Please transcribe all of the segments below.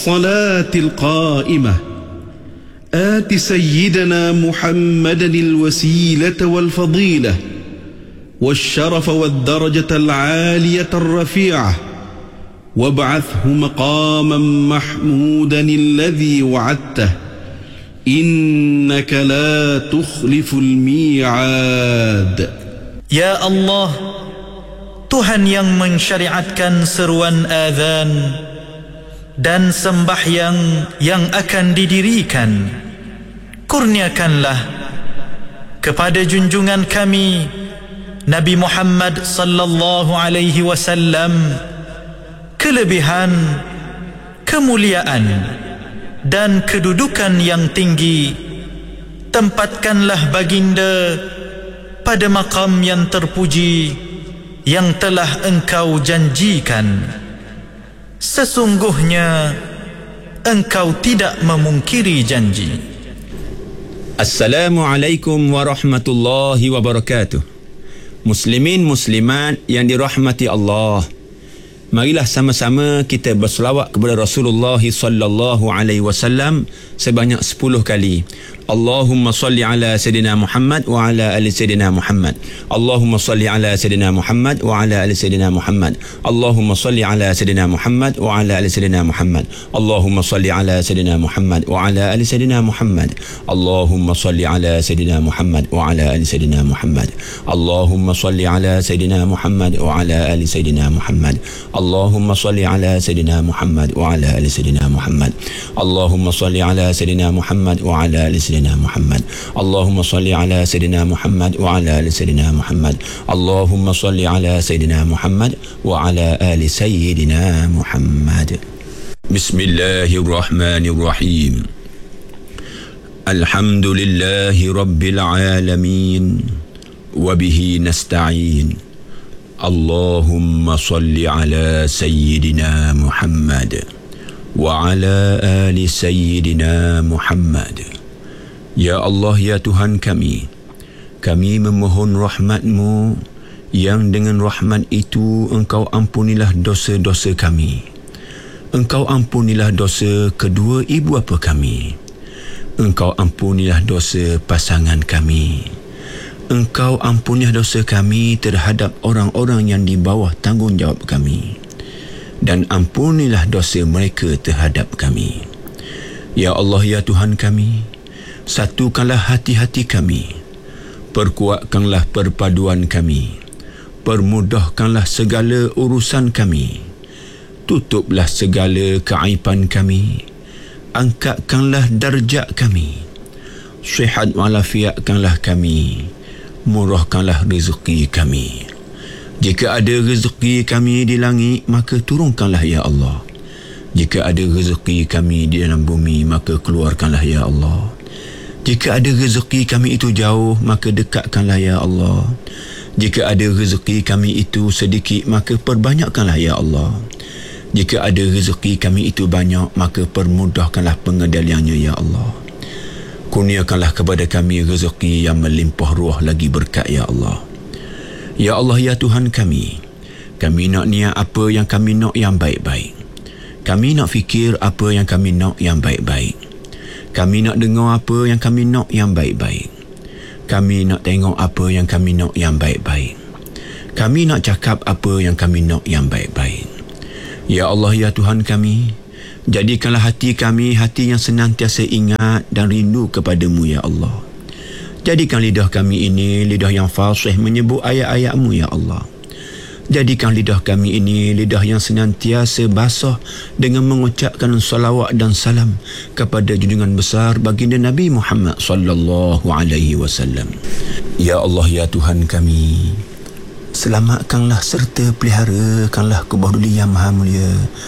الصلاة القائمة آت سيدنا محمدا الوسيلة والفضيلة والشرف والدرجة العالية الرفيعة وابعثه مقاما محمودا الذي وعدته إنك لا تخلف الميعاد. Ya Allah, Tuhan yang mensyariatkan seruan azan dan sembahyang yang akan didirikan, kurniakanlah kepada junjungan kami Nabi Muhammad sallallahu alaihi wasallam kelebihan, kemuliaan dan kedudukan yang tinggi. Tempatkanlah baginda pada maqam yang terpuji yang telah engkau janjikan. Sesungguhnya engkau tidak memungkiri janji. Assalamualaikum warahmatullahi wabarakatuh. Muslimin muslimat yang dirahmati Allah, marilah sama-sama kita berselawat kepada Rasulullah sallallahu alaihi wasallam sebanyak 10 kali. Allahumma salli ala Sayyidina Muhammad wa ala ali Sayyidina Muhammad. Allahumma salli ala Sayyidina Muhammad wa ala ali Sayyidina Muhammad. Allahumma salli ala Sayyidina Muhammad wa ala ali Sayyidina Muhammad. Allahumma salli ala Sayyidina Muhammad wa ala ali Sayyidina Muhammad. Allahumma salli ala Sayyidina Muhammad wa ala ali Sayyidina Muhammad. Allahumma salli ala Sayyidina Muhammad wa ala ali Sayyidina Muhammad. Allahumma salli ala Sayyidina Muhammad wa ala ali Sayyidina Muhammad. Allahumma salli ala Sayyidina Muhammad wa ala ali Sayyidina Muhammad. Allahumma salli ala Sayyidina Muhammad wa ala ali Sayyidina Muhammad. Allahumma salli ala Sayyidina Muhammad wa ala ali Sayyidina Muhammad. Bismillahirrahmanirrahim. Alhamdulillahi Rabbil Alamin wa bihi nasta'in. Allahumma salli ala Sayyidina Muhammad wa ala ali Sayyidina Muhammad. Ya Allah, ya Tuhan kami memohon rahmat-Mu yang dengan rahmat itu Engkau ampunilah dosa-dosa kami. Engkau ampunilah dosa kedua ibu bapa kami. Engkau ampunilah dosa pasangan kami. Engkau ampunilah dosa kami terhadap orang-orang yang di bawah tanggungjawab kami. Dan ampunilah dosa mereka terhadap kami. Ya Allah, ya Tuhan kami, satukanlah hati-hati kami, perkuatkanlah perpaduan kami, permudahkanlah segala urusan kami, tutuplah segala keaiban kami, angkatkanlah darjat kami, sihat walafiatkanlah kami, murahkanlah rezeki kami. Jika ada rezeki kami di langit, maka turunkanlah ya Allah. Jika ada rezeki kami di dalam bumi, maka keluarkanlah ya Allah. Jika ada rezeki kami itu jauh, maka dekatkanlah ya Allah. Jika ada rezeki kami itu sedikit, maka perbanyakkanlah ya Allah. Jika ada rezeki kami itu banyak, maka permudahkanlah pengendaliannya ya Allah. Kurniakanlah kepada kami rezeki yang melimpah ruah lagi berkat ya Allah. Ya Allah, ya Tuhan kami nak niat apa yang kami nak yang baik-baik. Kami nak fikir apa yang kami nak yang baik-baik. Kami nak dengar apa yang kami nak yang baik-baik. Kami nak tengok apa yang kami nak yang baik-baik. Kami nak cakap apa yang kami nak yang baik-baik. Ya Allah, ya Tuhan kami, jadikanlah hati kami hati yang senantiasa ingat dan rindu kepadamu ya Allah. Jadikan lidah kami ini lidah yang fasih menyebut ayat-ayat-Mu ya Allah. Jadikan lidah kami ini lidah yang senantiasa basah dengan mengucapkan salawat dan salam kepada junjungan besar baginda Nabi Muhammad sallallahu alaihi wasallam. Ya Allah, ya Tuhan kami, selamatkanlah serta peliharakanlah Kubahuduli yang Maha Mulia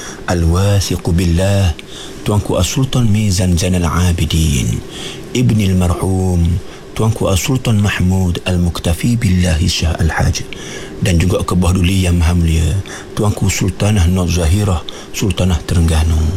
Al-Wasiqu Billah Tuanku As-Sultan Mizan Zainal Abidin Ibnil Marhum Tuanku As-Sultan Mahmud Al-Muktafi Billahi Syah Al-Haj, dan juga Kubahuduli yang Maha Mulia Tuanku Sultanah Nur Zahirah Sultanah Terengganu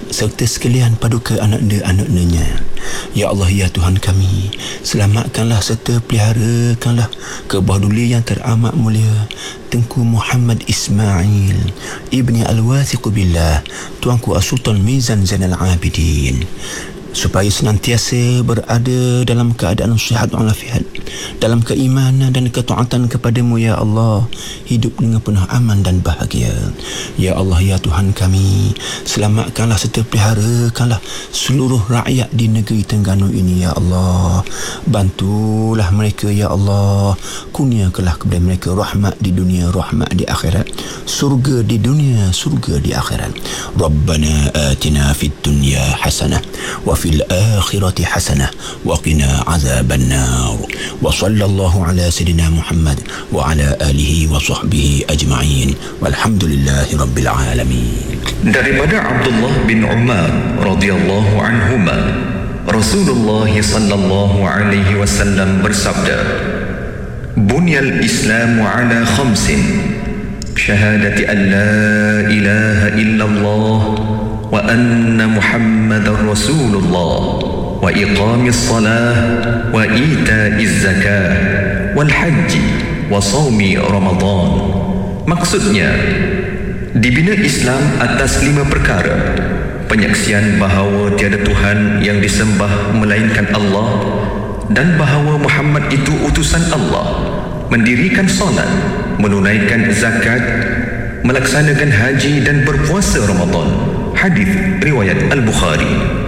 serta sekalian paduka anak-anak-anaknya. Ya Allah, ya Tuhan kami, selamatkanlah serta peliharakanlah ke bawah duli yang teramat mulia Tengku Muhammad Ismail Ibni Al-Wathiq Billah, Tuanku As-Sultan Mizan Zainal Abidin, supaya senantiasa berada dalam keadaan sihat walafiat, dalam keimanan dan ketaatan kepadamu ya Allah, hidup dengan penuh aman dan bahagia. Ya Allah, ya Tuhan kami, selamatkanlah serta peliharakanlah seluruh rakyat di negeri Terengganu ini ya Allah. Bantulah mereka ya Allah, kurniakanlah kepada mereka rahmat di dunia, rahmat di akhirat, surga di dunia, surga di akhirat. Rabbana atina fid dunya hasanah wa fil akhirati hasanah wa qina azaban nar. Wa sallallahu ala sayyidina Muhammad wa ala alihi wa sahbihi ajma'in walhamdulillahi rabbil alamin. Daripada Abdullah bin Umar radhiyallahu anhuma, Rasulullah sallallahu alaihi wasallam bersabda, "Bunyal Islamu ala khamsin, syahadati an la ilaha illallah wa anna Muhammadar Rasulullah wa iqamis salah wa ita'iz zakah wal haji wa shaumi Ramadan." Maksudnya, dibina Islam atas 5 perkara: penyaksian bahawa tiada Tuhan yang disembah melainkan Allah dan bahawa Muhammad itu utusan Allah, mendirikan solat, menunaikan zakat, melaksanakan haji dan berpuasa Ramadan. Hadis riwayat Al-Bukhari.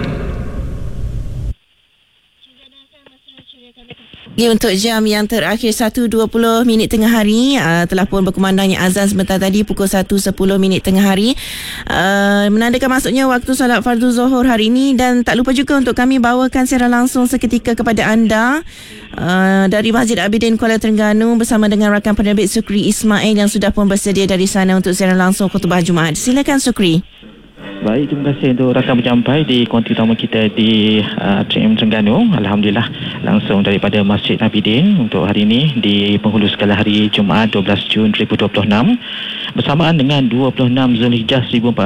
Untuk jam yang terakhir 1.20 minit tengah hari, telah pun berkumandangnya azan sebentar tadi pukul 1.10 minit tengah hari, menandakan masuknya waktu solat fardu zuhur hari ini. Dan tak lupa juga untuk kami bawakan secara langsung seketika kepada anda dari Masjid Abidin Kuala Terengganu bersama dengan rakan penerbit Sukri Ismail yang sudah pun bersedia dari sana untuk secara langsung khutbah Jumaat. Silakan Sukri. Baik, terima kasih untuk rakan penyampai di konti utama kita di TM Terengganu. Alhamdulillah, langsung daripada Masjid Abidin untuk hari ini di penghulu sekala hari Jumaat 12 Jun 2026 bersamaan dengan 26 Zulhijjah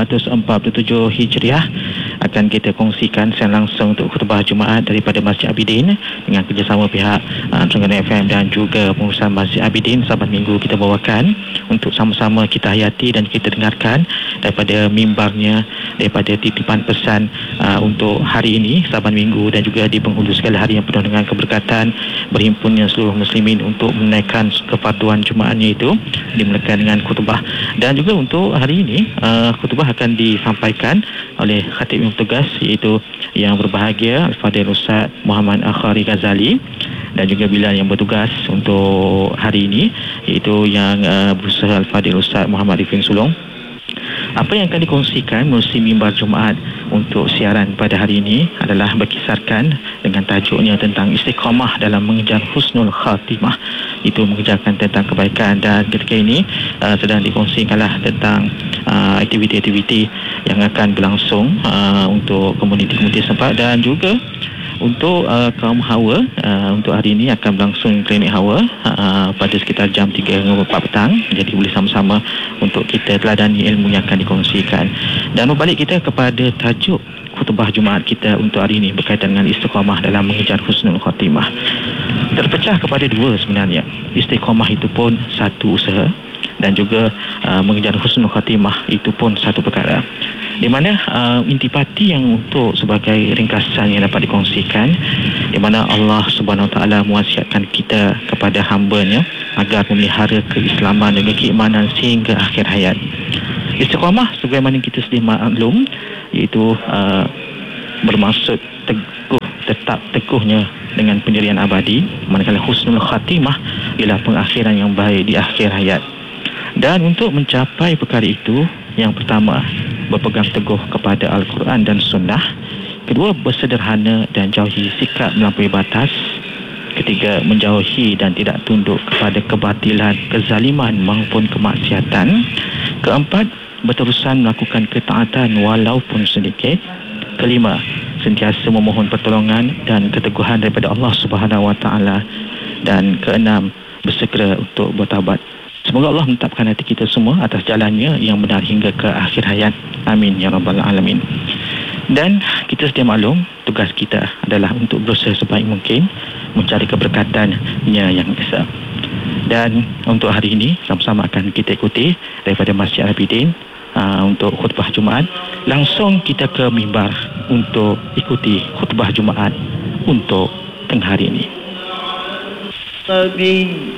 1447 Hijriah. Akan kita kongsikan secara langsung untuk khutbah Jumaat daripada Masjid Abidin dengan kerjasama pihak Terengganu FM dan juga pengurusan Masjid Abidin. Saban minggu kita bawakan untuk sama-sama kita hayati dan kita dengarkan daripada mimbarnya, daripada titipan pesan untuk hari ini saban minggu, dan juga di penghulu segala hari yang penuh dengan keberkatan berhimpunnya seluruh muslimin untuk menaikkan kefarduan Jumaatnya itu dimulakan dengan khutbah. Dan juga untuk hari ini khutbah akan disampaikan oleh khatib yang bertugas, iaitu yang berbahagia Al-Fadhil Ustaz Muhammad Akhari Ghazali, dan juga Bilal yang bertugas untuk hari ini, iaitu yang berusaha Al-Fadhil Ustaz Muhammad Rifin Sulong. Apa yang akan dikongsikan melalui mimbar Jumaat untuk siaran pada hari ini adalah berkisarkan dengan tajuknya tentang istiqamah dalam mengejar husnul khatimah, itu mengejarkan tentang kebaikan. Dan ketika ini sedang dikongsikanlah tentang aktiviti-aktiviti yang akan berlangsung untuk komuniti-komuniti setempat, dan juga untuk kaum hawa. Untuk hari ini akan berlangsung klinik hawa pada sekitar jam 3 hingga 4 petang. Jadi boleh sama-sama untuk kita teladani ilmu yang akan dikongsikan. Dan berbalik kita kepada tajuk khutbah Jumaat kita untuk hari ini berkaitan dengan istiqamah dalam mengejar husnul khatimah. Terpecah kepada dua sebenarnya. Istiqamah itu pun satu usaha, dan juga mengejar husnul khatimah itu pun satu perkara, di mana intipati yang untuk sebagai ringkasan yang dapat dikongsikan, di mana Allah Subhanahu Wa Taala mewasiatkan kita kepada hamba-Nya agar memelihara keislaman dan keimanan sehingga akhir hayat. Istiqamah sebagaimana kita sedia maklum, iaitu bermaksud teguh, tetap teguhnya dengan pendirian abadi, manakala husnul khatimah ialah pengakhiran yang baik di akhir hayat. Dan untuk mencapai perkara itu, yang pertama, berpegang teguh kepada Al-Quran dan Sunnah. Kedua, bersederhana dan jauhi sikap melampaui batas. Ketiga, menjauhi dan tidak tunduk kepada kebatilan, kezaliman maupun kemaksiatan. Keempat, berterusan melakukan ketaatan walaupun sedikit. Kelima, sentiasa memohon pertolongan dan keteguhan daripada Allah Subhanahu Wa Taala. Dan keenam, bersegera untuk bertaubat. Semoga Allah menetapkan hati kita semua atas jalannya yang benar hingga ke akhir hayat. Amin ya rabbal alamin. Dan kita sedia maklum, tugas kita adalah untuk berusaha sebaik mungkin mencari keberkatannya yang esa. Dan untuk hari ini sama-sama akan kita ikuti daripada Masjid Abidin untuk khutbah Jumaat. Langsung kita ke mimbar untuk ikuti khutbah Jumaat untuk tengah hari ini.